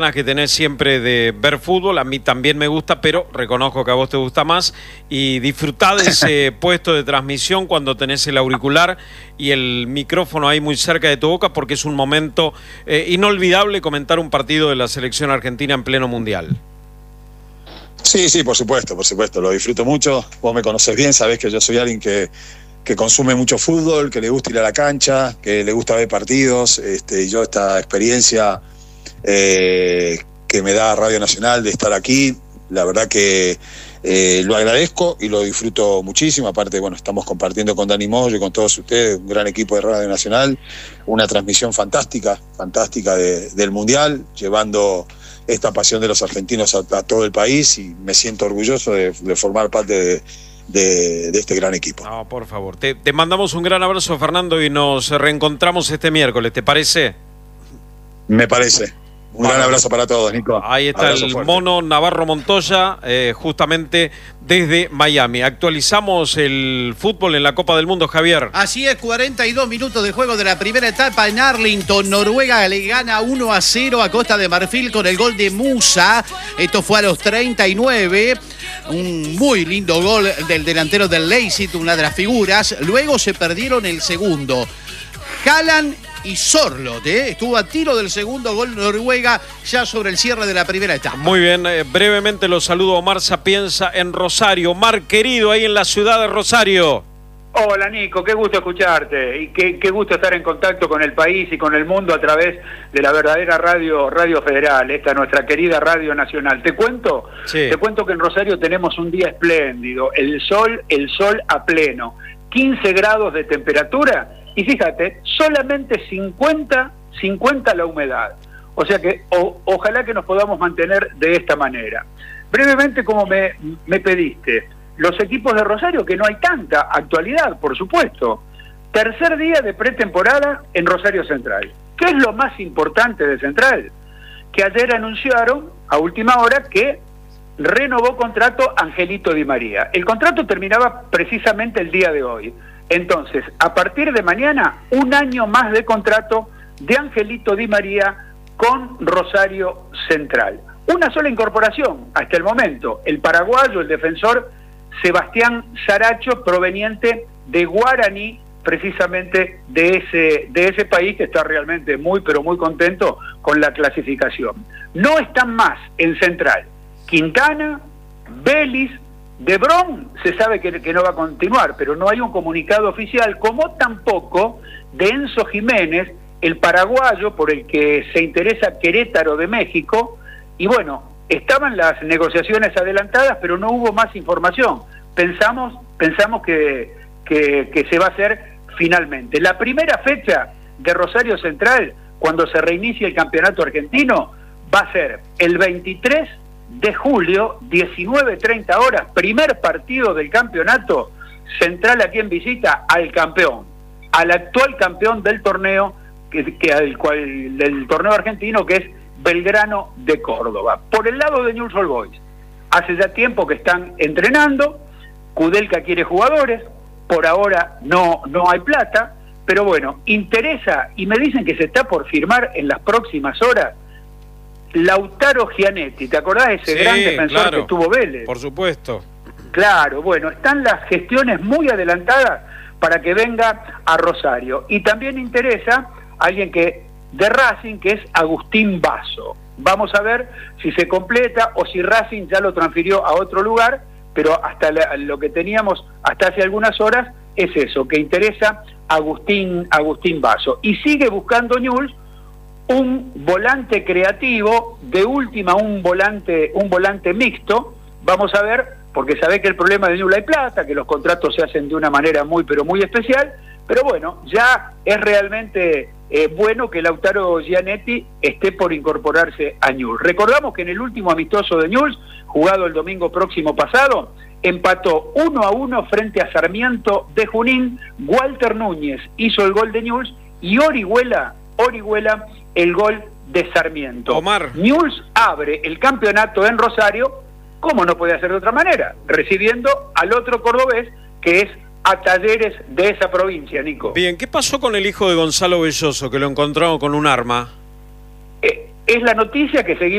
que tenés siempre de ver fútbol, a mí también me gusta, pero reconozco que a vos te gusta más, y disfrutá de ese puesto de transmisión cuando tenés el auricular y el micrófono ahí muy cerca de tu boca, porque es un momento inolvidable comentar un partido de la selección argentina en pleno mundial. Sí, por supuesto, lo disfruto mucho. Vos me conocés bien, sabés que yo soy alguien que consume mucho fútbol, que le gusta ir a la cancha, que le gusta ver partidos, y yo esta experiencia que me da Radio Nacional de estar aquí, la verdad que lo agradezco y lo disfruto muchísimo. Aparte, bueno, estamos compartiendo con Dani Moyo y con todos ustedes, un gran equipo de Radio Nacional, una transmisión fantástica del Mundial, llevando esta pasión de los argentinos a todo el país, y me siento orgulloso de formar parte de este gran equipo. No, por favor, te mandamos un gran abrazo, Fernando, y nos reencontramos este miércoles, ¿te parece? Me parece. Un gran abrazo para todos, Nico. Ahí está abrazo el fuerte. mono Navarro Montoya, justamente desde Miami. Actualizamos el fútbol en la Copa del Mundo, Javier. Así es, 42 minutos de juego de la primera etapa en Arlington. Noruega le gana 1-0 a Costa de Marfil con el gol de Musa. Esto fue a los 39. Un muy lindo gol del delantero del Leipzig, una de las figuras. Luego se perdieron el segundo. Haaland y Sorloth, estuvo a tiro del segundo gol Noruega ya sobre el cierre de la primera etapa. Muy bien, brevemente los saludo a Omar Sapienza en Rosario. Mar querido, ahí en la ciudad de Rosario. Hola Nico, qué gusto escucharte y qué gusto estar en contacto con el país y con el mundo a través de la verdadera Radio Federal, esta nuestra querida Radio Nacional. Te cuento que en Rosario tenemos un día espléndido, el sol a pleno, 15 grados de temperatura. Y fíjate, solamente 50 la humedad. O sea que ojalá que nos podamos mantener de esta manera. Brevemente, como me pediste, los equipos de Rosario, que no hay tanta actualidad, por supuesto. Tercer día de pretemporada en Rosario Central. ¿Qué es lo más importante de Central? Que ayer anunciaron a última hora que renovó contrato Angelito Di María. El contrato terminaba precisamente el día de hoy. Entonces, a partir de mañana, un año más de contrato de Angelito Di María con Rosario Central. Una sola incorporación hasta el momento, el paraguayo, el defensor Sebastián Saracho, proveniente de Guaraní, precisamente de ese país que está realmente muy, pero muy contento con la clasificación. No están más en Central Quintana, Vélez, De Brón se sabe que no va a continuar, pero no hay un comunicado oficial, como tampoco de Enzo Jiménez, el paraguayo por el que se interesa Querétaro de México, y bueno, estaban las negociaciones adelantadas, pero no hubo más información. Pensamos que se va a hacer finalmente. La primera fecha de Rosario Central, cuando se reinicie el campeonato argentino, va a ser el 23 de julio, 19:30 horas, primer partido del campeonato. Central a quien visita al campeón, al actual campeón del torneo, del torneo argentino, que es Belgrano de Córdoba. Por el lado de Newell's Old Boys, hace ya tiempo que están entrenando. Kudelka quiere jugadores, por ahora no hay plata, pero bueno, interesa, y me dicen que se está por firmar en las próximas horas, Lautaro Gianetti. ¿Te acordás de ese gran defensor que tuvo Vélez? Por supuesto. Claro, bueno, están las gestiones muy adelantadas para que venga a Rosario. Y también interesa alguien de Racing, que es Agustín Basso. Vamos a ver si se completa o si Racing ya lo transfirió a otro lugar, pero hasta lo que teníamos hasta hace algunas horas es eso, que interesa Agustín Basso. Y sigue buscando Newell's un volante creativo, de última un volante mixto. Vamos a ver, porque sabe que el problema de Newell's hay plata, que los contratos se hacen de una manera muy, pero muy especial, pero bueno, ya es realmente bueno que Lautaro Gianetti esté por incorporarse a Newell's. Recordamos que en el último amistoso de Newell's, jugado el domingo próximo pasado, empató 1-1 frente a Sarmiento de Junín. Walter Núñez hizo el gol de Newell's y Orihuela el gol de Sarmiento. Omar. Newell's abre el campeonato en Rosario, como no puede hacer de otra manera, recibiendo al otro cordobés, que es a Talleres de esa provincia, Nico. Bien, ¿qué pasó con el hijo de Gonzalo Belloso, que lo encontraron con un arma? es la noticia que seguimos